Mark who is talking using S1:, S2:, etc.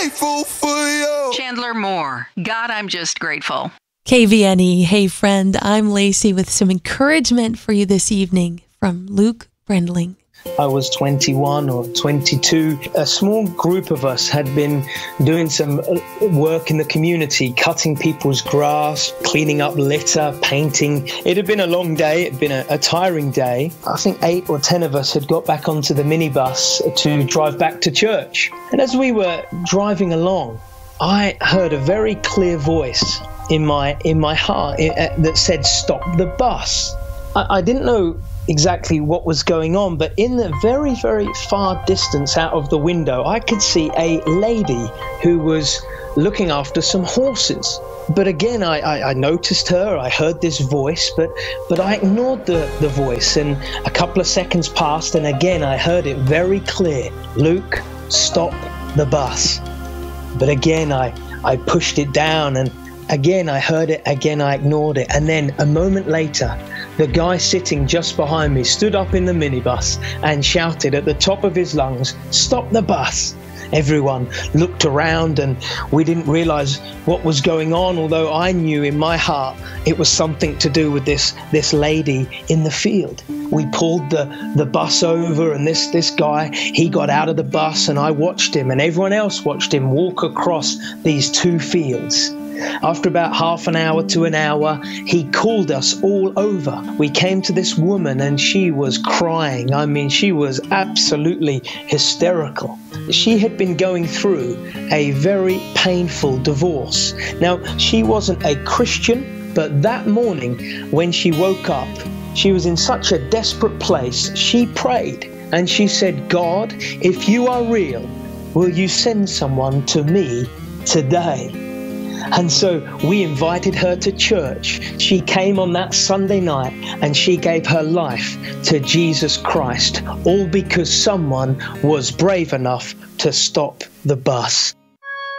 S1: grateful for you.
S2: Chandler Moore. God, I'm just grateful.
S3: KVNE. Hey friend, I'm Lacey with some encouragement for you this evening from Luke Brendling.
S4: I was 21 or 22. A small group of us had been doing some work in the community, cutting people's grass, cleaning up litter, painting. It had been a long day. It had been a tiring day. I think 8 or 10 of us had got back onto the minibus to drive back to church. And as we were driving along, I heard a very clear voice in my heart that said, "Stop the bus." I didn't know exactly what was going on, but in the very, very far distance out of the window, I could see a lady who was looking after some horses. But again, I noticed her, I heard this voice, but I ignored the voice, and a couple of seconds passed, and again I heard it very clear, "Luke, stop the bus." But again, I pushed it down, and again I heard it, again I ignored it, and then a moment later, the guy sitting just behind me stood up in the minibus and shouted at the top of his lungs, "Stop the bus." Everyone looked around and we didn't realize what was going on, although I knew in my heart it was something to do with this lady in the field. We pulled the bus over, and this guy, he got out of the bus, and I watched him and everyone else watched him walk across these 2 fields. After about half an hour to an hour, he called us all over. We came to this woman and she was crying. I mean, she was absolutely hysterical. She had been going through a very painful divorce. Now, she wasn't a Christian, but that morning when she woke up, she was in such a desperate place. She prayed and she said, "God, if you are real, will you send someone to me today?" And so we invited her to church. She came on that Sunday night and she gave her life to Jesus Christ, all because someone was brave enough to stop the bus.